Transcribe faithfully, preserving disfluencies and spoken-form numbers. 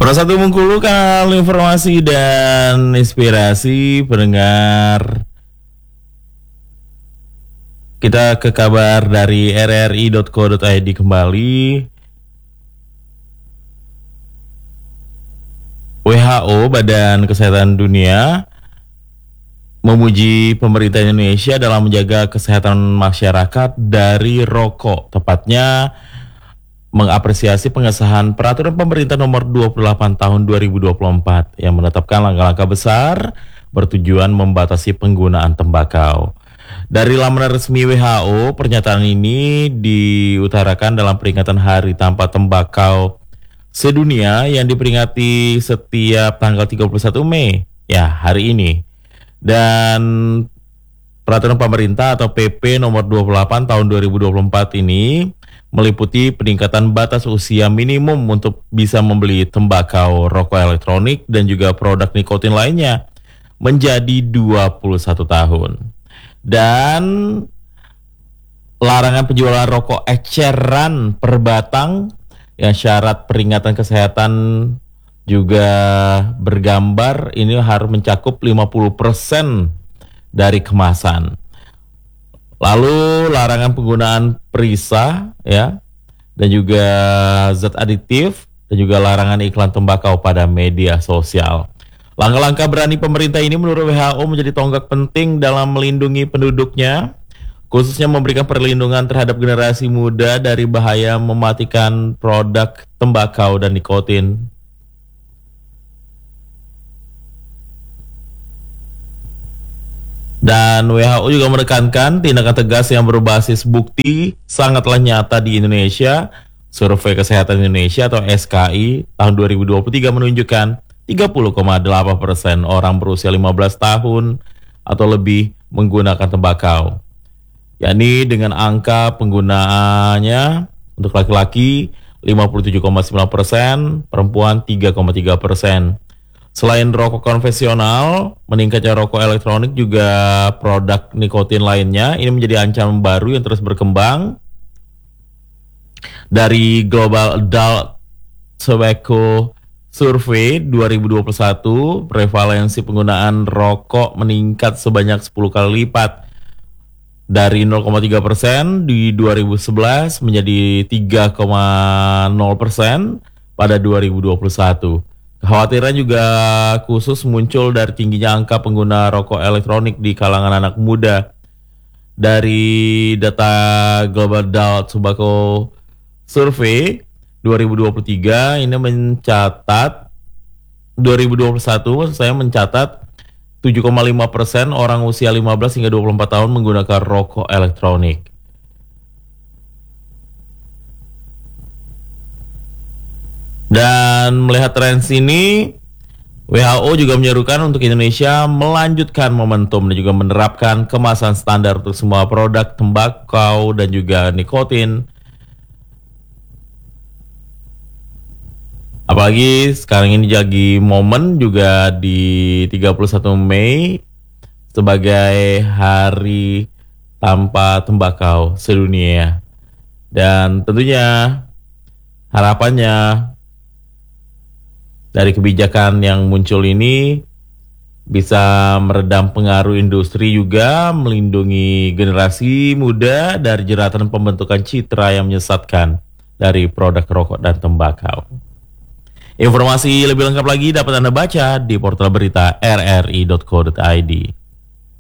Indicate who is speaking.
Speaker 1: Satu Bengkulu, kanal informasi dan inspirasi pendengar. Kita ke kabar dari r r i dot co dot i d kembali. W H O, Badan Kesehatan Dunia, memuji pemerintah Indonesia dalam menjaga kesehatan masyarakat dari rokok. Tepatnya mengapresiasi pengesahan peraturan pemerintah nomor dua puluh delapan tahun dua ribu dua puluh empat yang menetapkan langkah-langkah besar bertujuan membatasi penggunaan tembakau. Dari laman resmi W H O, pernyataan ini diutarakan dalam peringatan Hari Tanpa Tembakau Sedunia yang diperingati setiap tanggal tiga puluh satu Mei, ya hari ini. Dan peraturan pemerintah atau P P nomor dua puluh delapan tahun dua ribu dua puluh empat ini meliputi peningkatan batas usia minimum untuk bisa membeli tembakau, rokok elektronik, dan juga produk nikotin lainnya menjadi dua puluh satu tahun. Dan larangan penjualan rokok eceran per batang yang syarat peringatan kesehatan juga bergambar ini harus mencakup lima puluh persen dari kemasan. Lalu larangan penggunaan perisa ya, dan juga zat aditif, dan juga larangan iklan tembakau pada media sosial. Langkah-langkah berani pemerintah ini menurut W H O menjadi tonggak penting dalam melindungi penduduknya, khususnya memberikan perlindungan terhadap generasi muda dari bahaya mematikan produk tembakau dan nikotin. Dan W H O juga menekankan tindakan tegas yang berbasis bukti sangatlah nyata di Indonesia. Survei Kesehatan Indonesia atau S K I tahun dua ribu dua puluh tiga menunjukkan tiga puluh koma delapan persen orang berusia lima belas tahun atau lebih menggunakan tembakau. Yakni dengan angka penggunaannya untuk laki-laki lima puluh tujuh koma sembilan persen, perempuan tiga koma tiga persen. Selain rokok konvensional, meningkatnya rokok elektronik juga produk nikotin lainnya ini menjadi ancaman baru yang terus berkembang. Dari Global Adult Tobacco Survey dua ribu dua puluh satu, prevalensi penggunaan rokok meningkat sebanyak sepuluh kali lipat dari nol koma tiga persen di dua ribu sebelas menjadi tiga koma nol persen pada dua ribu dua puluh satu. Kekhawatiran juga khusus muncul dari tingginya angka pengguna rokok elektronik di kalangan anak muda. Dari data Global Adult Tobacco Survey dua ribu dua puluh tiga ini mencatat dua ribu dua puluh satu maksud saya mencatat tujuh koma lima persen orang usia lima belas hingga dua puluh empat tahun menggunakan rokok elektronik. Dan melihat tren ini, W H O juga menyerukan untuk Indonesia melanjutkan momentum dan juga menerapkan kemasan standar untuk semua produk tembakau dan juga nikotin. Apalagi sekarang ini lagi momen juga di tiga puluh satu Mei sebagai Hari Tanpa Tembakau Sedunia. Dan tentunya harapannya dari kebijakan yang muncul ini bisa meredam pengaruh industri juga, melindungi generasi muda dari jeratan pembentukan citra yang menyesatkan dari produk rokok dan tembakau. Informasi lebih lengkap lagi dapat Anda baca di portal berita r r i dot co dot i d.